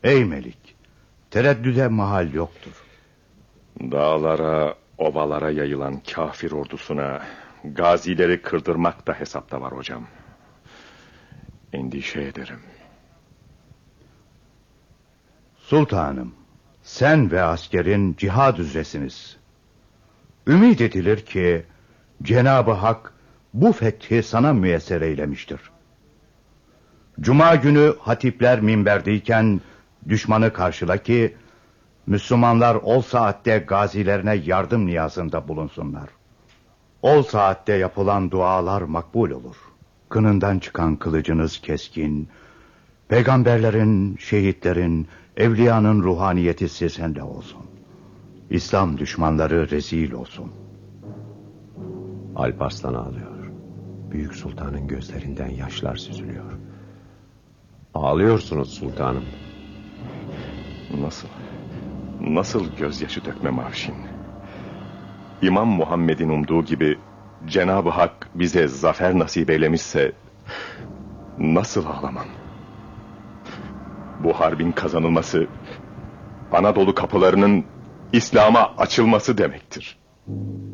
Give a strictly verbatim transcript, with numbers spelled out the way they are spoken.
Ey Melik, tereddüde mahal yoktur. Dağlara, ovalara yayılan kafir ordusuna gazileri kırdırmak da hesapta var hocam. Endişe ederim. Sultanım, sen ve askerin cihad üzeresiniz. Ümit edilir ki Cenab-ı Hak bu fethi sana müyesser eylemiştir. Cuma günü hatipler minberdeyken düşmanı karşıla ki Müslümanlar ol saatte gazilerine yardım niyazında bulunsunlar. Ol saatte yapılan dualar makbul olur. Kınından çıkan kılıcınız keskin, peygamberlerin, şehitlerin, evliyanın ruhaniyeti sizende olsun. İslam düşmanları rezil olsun. Alparslan ağlıyor. Büyük sultanın gözlerinden yaşlar süzülüyor. Ağlıyorsunuz sultanım. Nasıl? Nasıl gözyaşı dökme Mavşin? İmam Muhammed'in umduğu gibi Cenab-ı Hak bize zafer nasip eylemişse nasıl ağlamam? Bu harbin kazanılması Anadolu kapılarının İslam'a açılması demektir.